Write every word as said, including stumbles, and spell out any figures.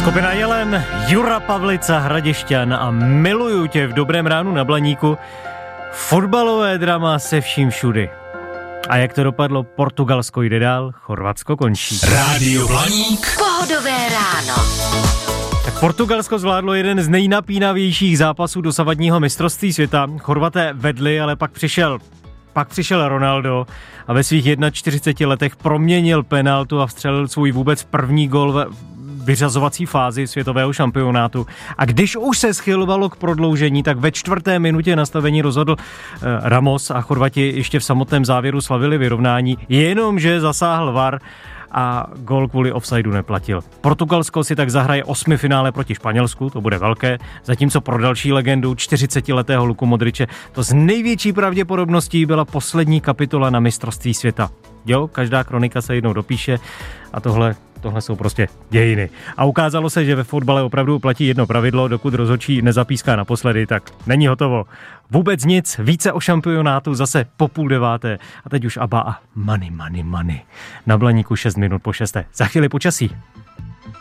Skupina Jelen, Jura Pavlica, Hradišťan a Miluju tě v Dobrém ránu na Blaníku. Fotbalové drama se vším všudy. A jak to dopadlo? Portugalsko jde dál, Chorvatsko končí. Rádio Blaník. Pohodové ráno. Tak Portugalsko zvládlo jeden z nejnapínavějších zápasů dosavadního mistrovství světa. Chorvaté vedli, ale pak přišel Pak přišel Ronaldo a ve svých čtyřiceti jedné letech proměnil penaltu a vstřelil svůj vůbec první gól ve vyřazovací fázi světového šampionátu. A když už se schylovalo k prodloužení, tak ve čtvrté minutě nastavení rozhodl eh, Ramos a Chorvati ještě v samotném závěru slavili vyrovnání, jenomže zasáhl V A R a gól kvůli offsideu neplatil. Portugalsko si tak zahraje osmifinále proti Španělsku, to bude velké, zatímco pro další legendu čtyřicetiletého Luku Modriče to z největší pravděpodobností byla poslední kapitola na mistrovství světa. Jo, každá kronika se jednou dopíše a tohle Tohle jsou prostě dějiny. A ukázalo se, že ve fotbale opravdu platí jedno pravidlo, dokud rozhodčí nezapíská naposledy, tak není hotovo. Vůbec nic, více o šampionátu zase po půl deváté. A teď už Abba a money, money, money. Na Blaníku šest minut po šesté. Za chvíli počasí.